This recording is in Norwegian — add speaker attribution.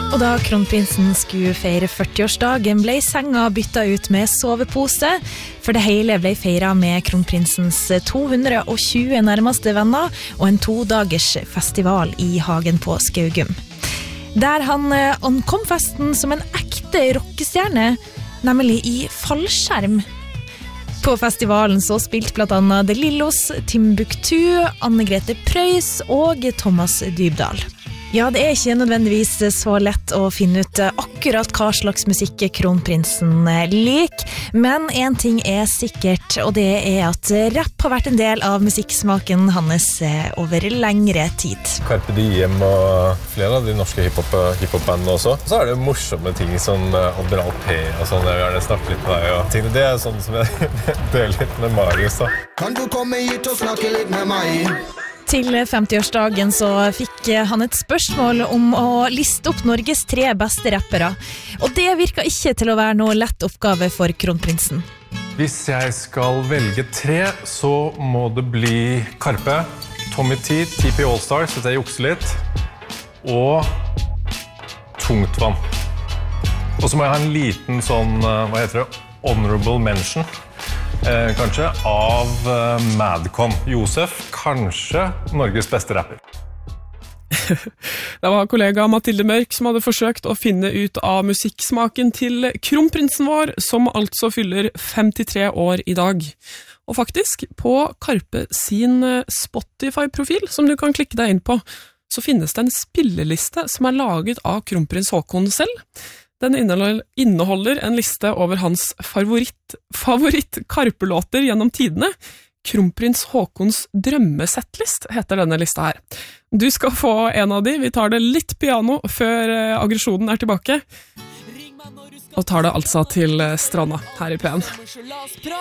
Speaker 1: Og da kronprinsen skulle feire 40-årsdagen ble senga byttet ut med sovepose, for det hele ble feiret med kronprinsens 220 nærmeste venner og en 2-dagers festival i hagen på Skaugum. Der han ankom festen som en ekte rockestjerne, nemlig i fallskjerm. På festivalen så spilte blant annet De Lillos, Timbuktu, Anne-Grete Preus og Thomas Dybdahl. Ja, det ikke nødvendigvis så lett å finne ut akkurat hva slags musikk kronprinsen liker, men en ting sikkert, og det at rap har vært en del av musikksmaken hans over lengre tid.
Speaker 2: Carpe Diem og flere av de norske hiphop-bandene også. Så det morsomme ting som Admiral P og sånn, jeg vil gjerne snakke litt med deg og ting. Det sånn som jeg deler litt med Marius da.
Speaker 3: Kan du komme hit og snakke litt med meg?
Speaker 1: Til 50-årsdagen så fikk han et spørsmål om å liste opp Norges 3 beste rappere. Og det virket ikke til å være noe lett oppgave for kronprinsen.
Speaker 2: Hvis jeg skal velge 3, så må det bli Karpe, Tommy T, TP Allstars, hvis jeg jukser litt, og Tungtvann. Og så må jeg ha en liten sånn, hva heter det, honorable mention. Kanskje av Madcon. Josef, kanskje Norges beste rapper.
Speaker 4: Det var kollega Mathilde Mørk som hadde forsøkt å finne ut av musikksmaken til kronprinsen vår, som altså fyller 53 år i dag. Og faktisk, på Karpe sin Spotify-profil, som du kan klikke deg inn på, så finnes det en spilleliste som laget av kronprins Haakon selv. Den inneholder en liste over hans favoritt Karpe-låter gjennom tidene. Kronprins Haakons drømmesettlist heter denne lista her. Du skal få en av de. Vi tar det litt piano før aggresjonen tilbake. Og tar det altså til stranda her i P1.